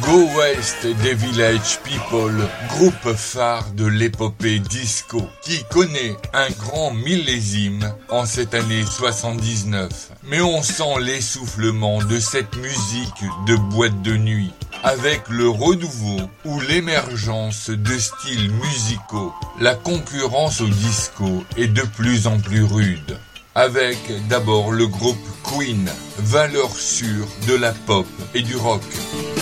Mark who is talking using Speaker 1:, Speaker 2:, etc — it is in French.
Speaker 1: Go West des Village People, groupe phare de l'épopée disco, qui connaît un grand millésime en cette année 79. Mais on sent l'essoufflement de cette musique de boîte de nuit, avec le renouveau ou l'émergence de styles musicaux. La concurrence au disco est de plus en plus rude. Avec d'abord le groupe Queen, valeur sûre de la pop et du rock.